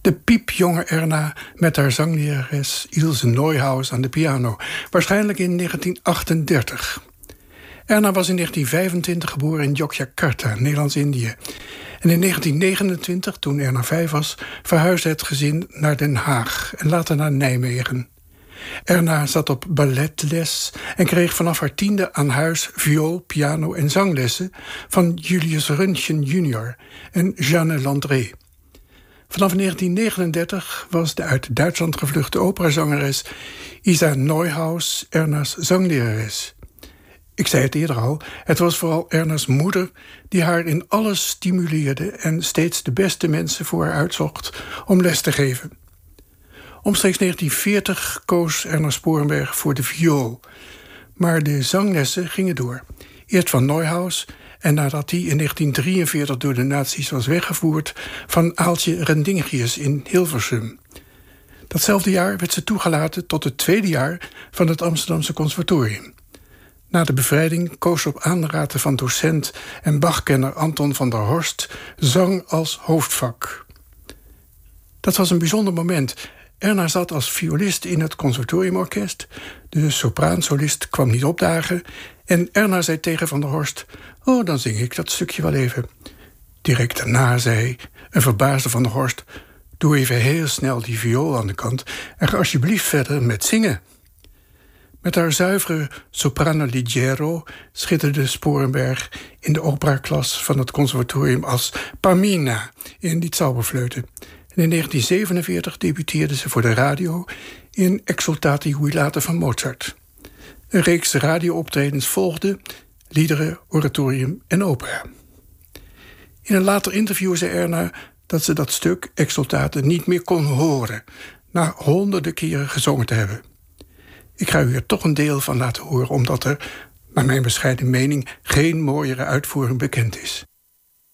De piepjonge Erna met haar zanglerares Ilse Neuhaus aan de piano, waarschijnlijk in 1938. Erna was in 1925 geboren in Yogyakarta, Nederlands-Indië. En in 1929, toen Erna 5 was, verhuisde het gezin naar Den Haag en later naar Nijmegen. Erna zat op balletles en kreeg vanaf haar 10e aan huis viool, piano en zanglessen van Julius Röntgen jr. en Jeanne Landré. Vanaf 1939 was de uit Duitsland gevluchte operazangeres Isa Neuhaus Erna's zanglerares. Ik zei het eerder al, het was vooral Erna's moeder die haar in alles stimuleerde en steeds de beste mensen voor haar uitzocht om les te geven. Omstreeks 1940 koos Erna Sporenberg voor de viool. Maar de zanglessen gingen door. Eerst van Neuhaus en nadat die in 1943 door de nazi's was weggevoerd van Aaltje Rendingius in Hilversum. Datzelfde jaar werd ze toegelaten tot het 2e jaar van het Amsterdamse Conservatorium. Na de bevrijding koos ze op aanraden van docent en Bachkenner Anton van der Horst zang als hoofdvak. Dat was een bijzonder moment. Erna zat als violist in het conservatoriumorkest. De sopraansolist kwam niet opdagen. En Erna zei tegen Van der Horst: "Oh, dan zing ik dat stukje wel even." Direct daarna zei een verbaasde Van der Horst: "Doe even heel snel die viool aan de kant en ga alsjeblieft verder met zingen." Met haar zuivere soprano leggero schitterde Sporenberg in de operaklas van het conservatorium als Pamina in Die Zauberflöte. En in 1947 debuteerde ze voor de radio in Exultati Jubilate van Mozart. Een reeks radiooptredens volgde, liederen, oratorium en opera. In een later interview zei Erna dat ze dat stuk, Exultate, niet meer kon horen, na honderden keren gezongen te hebben. Ik ga u er toch een deel van laten horen, omdat er, naar mijn bescheiden mening, geen mooiere uitvoering bekend is.